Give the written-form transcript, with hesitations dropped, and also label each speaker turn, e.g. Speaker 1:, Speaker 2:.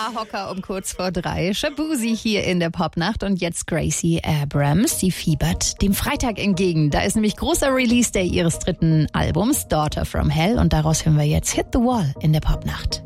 Speaker 1: Hocker um kurz vor 3. Shabuzi hier in der Popnacht und jetzt Gracie Abrams. Sie fiebert dem Freitag entgegen. Da ist nämlich großer Release-Day ihres 3. Albums, Daughter from Hell. Und daraus hören wir jetzt Hit the Wall in der Popnacht.